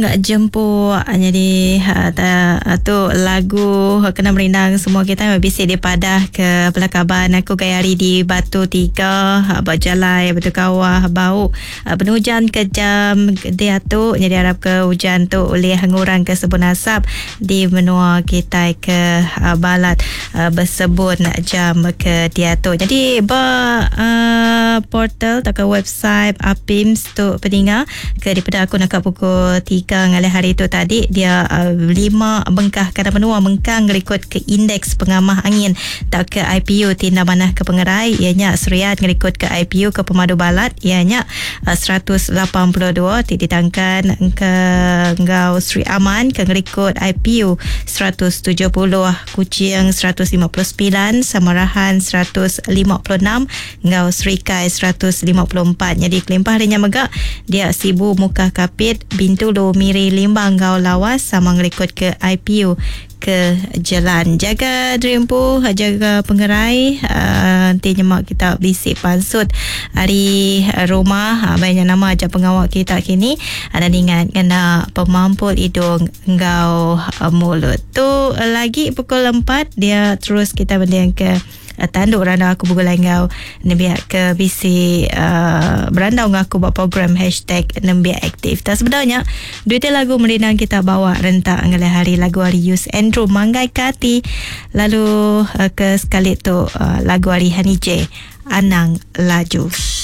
jemput. Jadi tu lagu kena merindang semua kita bisik di padah ke pelakaban aku gaya hari di Batu 3 berjalan betul kawah bau penuh hujan kejam dia tu jadi harap ke hujan tu oleh hangurang ke sebun asap di menua kita ke balat bersebun jam ke dia tu. Jadi portal tak website APIMS tu pendengar ke daripada aku nak pukul 3 ngalih hari tu tadi dia 5 bengkah kata menua mengkang rekod ke indeks pengamah angin tak ke IPU tindak manah ke pengerai ianya seriat rekod ke IPU ke pemadu balat ianya 182 ditangkan ke Ngau Sri Aman ke rekod IPU 170 Kuching 159 Samarahan 156 Ngau Sri Kai 154. Jadi kelimpah harinya megak dia Sibu Muka Kapit Bintulu Miri Limbang Ngau Lawas sama rekod ke IPU ke jalan. Jaga Dreampu, jaga pengerai, nanti nyemak kita bisik pansut hari rumah banyak nama aja pengawal kita kini ada ingat kena pemampul hidung ngau mulut tu lagi pukul 4 dia terus kita benda ke tanduk randa aku bugulai ngau nembiak ke bisi berandau ngaku buat program #nembiak aktif. Tak sebenarnya duitnya lagu merindang kita bawa rentak ngalai hari lagu hari Yus Andrew Manggai Kati lalu ke sekali tu lagu hari Hani J Anang Laju.